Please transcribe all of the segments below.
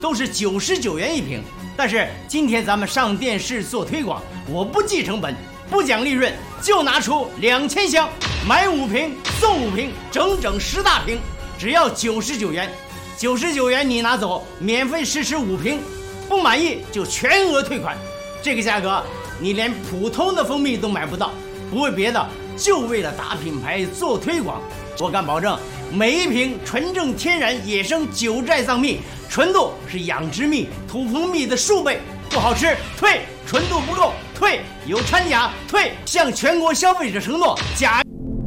都是99元一瓶，但是今天咱们上电视做推广，我不计成本，不讲利润，就拿出2000箱，买5瓶送5瓶，整整10大瓶，只要99元。99元你拿走，免费试吃5瓶，不满意就全额退款。这个价格你连普通的蜂蜜都买不到，不为别的，就为了打品牌做推广。我敢保证，每一瓶纯正天然野生九寨藏蜜，纯度是养殖蜜、土蜂蜜的数倍。不好吃退，纯度不够退，有掺假退，向全国消费者承诺假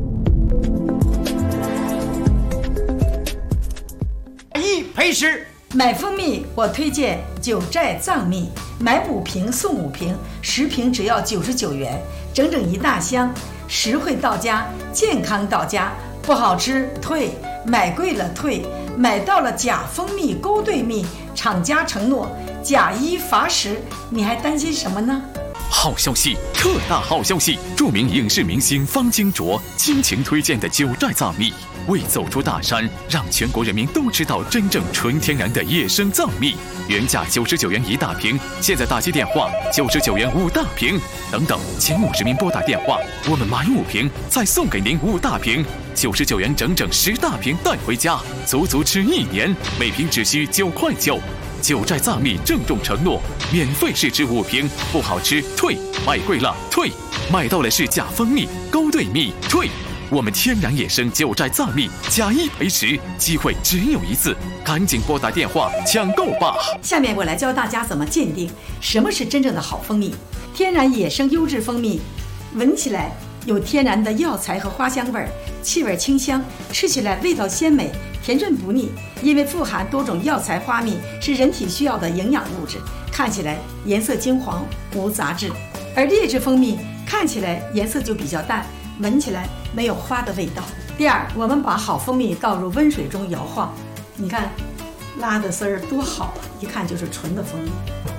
1赔10。 买蜂蜜我推荐九寨藏蜜，买5瓶送5瓶，10瓶只要99元，整整1大箱，实惠到家，健康到家。不好吃退，买贵了退，买到了假蜂蜜、勾兑蜜，厂家承诺假1罚10，你还担心什么呢？ 好消息，特大好消息！著名影视明星方金卓倾情推荐的九寨藏蜜，为走出大山，让全国人民都知道真正纯天然的野生藏蜜。原价99元1大瓶，现在打击电话99元5大瓶，等等，前50名拨打电话，我们买5瓶再送给您5大瓶，99元整整10大瓶带回家，足足吃1年，每瓶只需9块9。九寨藏蜜郑重承诺，免费试吃5瓶，不好吃退，买贵了退，买到了是假蜂蜜、勾兑蜜退。我们天然野生九寨藏蜜假1赔10，机会只有一次，赶紧拨打电话抢购吧！ 下面我来教大家怎么鉴定什么是真正的好蜂蜜。天然野生优质蜂蜜，闻起来有天然的药材和花香味，气味清香，吃起来味道鲜美，甜润不腻。因为富含多种药材花蜜，是人体需要的营养物质，看起来颜色金黄，无杂质。而劣质蜂蜜看起来颜色就比较淡，闻起来没有花的味道。第二，我们把好蜂蜜倒入温水中摇晃，你看拉的丝儿多好啊，一看就是纯的蜂蜜。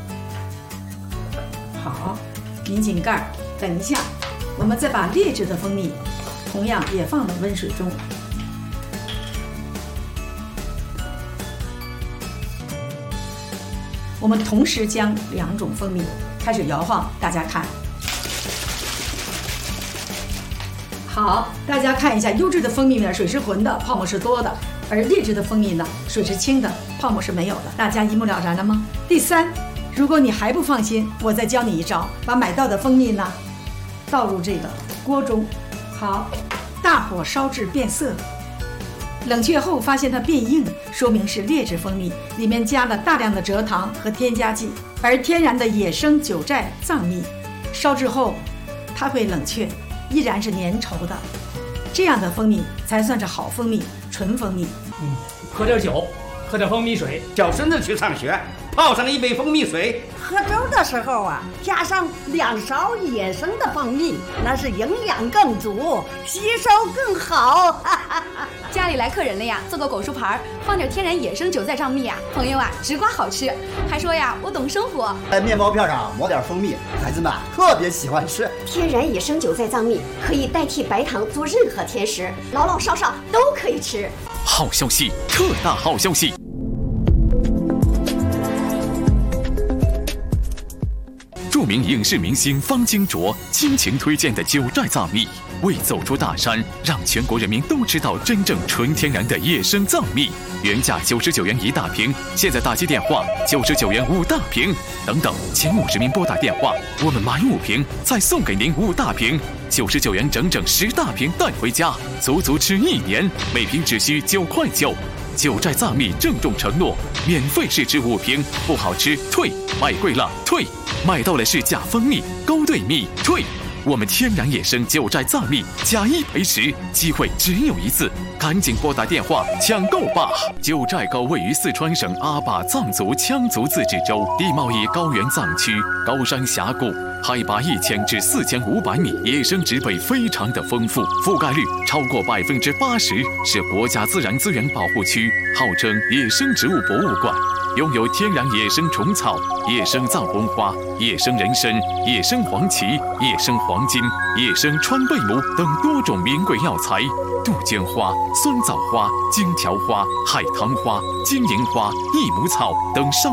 好，拧紧盖儿，等一下我们再把劣质的蜂蜜同样也放到温水中。我们同时将2种蜂蜜开始摇晃，大家看。好，大家看一下，优质的蜂蜜呢，水是浑的，泡沫是多的；而劣质的蜂蜜呢，水是清的，泡沫是没有的。大家一目了然了吗？第三，如果你还不放心，我再教你一招，把买到的蜂蜜呢倒入这个锅中，好，大火烧至变色，冷却后发现它变硬，说明是劣质蜂蜜，里面加了大量的蔗糖和添加剂。而天然的野生九寨藏蜜，烧制后它会冷却，依然是粘稠的，这样的蜂蜜才算是好蜂蜜，纯蜂蜜。 喝点酒，喝点蜂蜜水， 叫孙子去上学，泡上一杯蜂蜜水。 喝粥的时候啊，加上2勺野生的蜂蜜，那是营养更足，吸收更好。 家里来客人了呀，做个果蔬盘，放点天然野生九寨藏蜜啊，朋友啊，直刮好吃。还说呀，我懂生活。 在面包片上抹点蜂蜜，孩子们特别喜欢吃。 天然野生九寨藏蜜可以代替白糖做任何甜食，老老少少都可以吃。 好消息，特大好消息！著名影视明星方金卓倾情推荐的九寨藏蜜，为走出大山，让全国人民都知道真正纯天然的野生藏蜜。原价99元1大瓶，现在打击电话99元5大瓶，等等，前50名拨打电话，我们买5瓶再送给您5大瓶，99元整整10大瓶带回家，足足吃1年，每瓶只需9块9。九寨藏蜜郑重承诺，免费试吃5瓶，不好吃退，买贵了退，买到了是假蜂蜜、勾兑蜜退。我们天然野生九寨藏蜜假1赔10，机会只有一次，赶紧拨打电话抢购吧！九寨沟位于四川省阿坝藏族羌族自治州，地貌以高原藏区，高山峡谷，海拔1000至4500米，野生植被非常的丰富，覆盖率超过80%，是国家自然资源保护区，号称野生植物博物馆。拥有天然野生虫草、野生藏红花、野生人参、野生黄芪、野生黄金、野生川贝母等多种名贵药材，杜鹃花、酸枣花、荆条花、海棠花、金银花、益母草等上